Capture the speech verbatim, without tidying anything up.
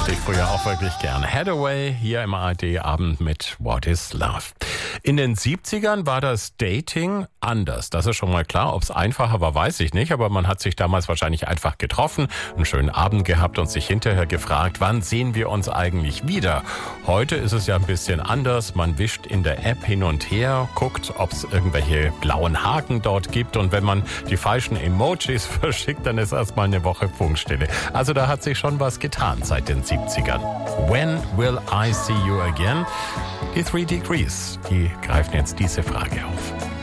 mochte ich früher auch wirklich gern. Hathaway hier im A R D-Abend mit What is Love. In den siebzigern war das Dating anders. Das ist schon mal klar. Ob es einfacher war, weiß ich nicht. Aber man hat sich damals wahrscheinlich einfach getroffen, einen schönen Abend gehabt und sich hinterher gefragt, wann sehen wir uns eigentlich wieder? Heute ist es ja ein bisschen anders. Man wischt in der App hin und her, guckt, ob es irgendwelche blauen Haken dort gibt. Und wenn man die falschen Emojis verschickt, dann ist erstmal eine Woche Funkstille. Also da hat sich schon was getan seit den siebzigern. When will I see you again? Die Three Degrees, die greifen jetzt diese Frage auf.